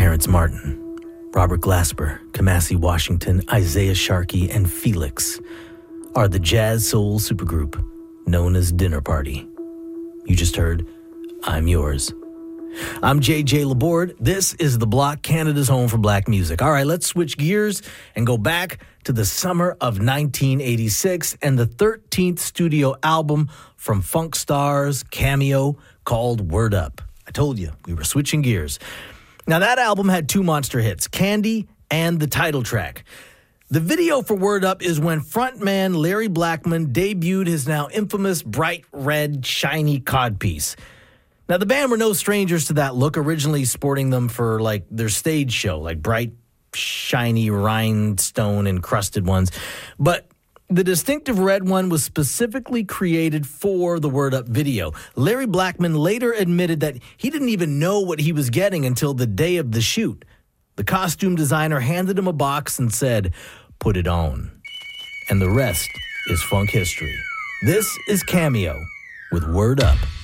Terrence Martin, Robert Glasper, Kamasi Washington, Isaiah Sharkey, and Felix are the jazz soul supergroup known as Dinner Party. You just heard I'm Yours. I'm JJ Laborde. This is The Block, Canada's home for black music. All right, let's switch gears and go back to the summer of 1986 and the 13th studio album from Funk Stars Cameo called Word Up. I told you, we were switching gears. Now, that album had two monster hits, Candy and the title track. The video for Word Up is when frontman Larry Blackmon debuted his now infamous bright red, shiny codpiece. Now, the band were no strangers to that look, originally sporting them for, their stage show, bright, shiny, rhinestone-encrusted ones. But the distinctive red one was specifically created for the Word Up video. Larry Blackmon later admitted that he didn't even know what he was getting until the day of the shoot. The costume designer handed him a box and said, "Put it on." And the rest is funk history. This is Cameo with Word Up.